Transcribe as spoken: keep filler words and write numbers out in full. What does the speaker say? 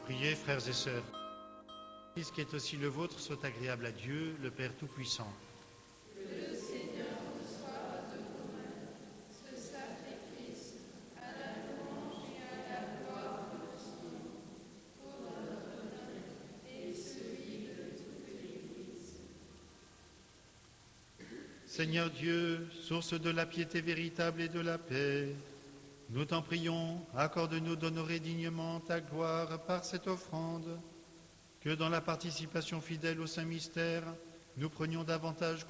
Priez, frères et sœurs, que ce qui est aussi le vôtre soit agréable à Dieu, le Père Tout-Puissant. Que le Seigneur reçoive de vos mains ce sacrifice à la louange et à la gloire de son nom, pour notre honneur et celui de toute l'Église. Seigneur Dieu, source de la piété véritable et de la paix, nous t'en prions, accorde-nous d'honorer dignement ta gloire par cette offrande, que dans la participation fidèle au Saint-Mystère, nous prenions davantage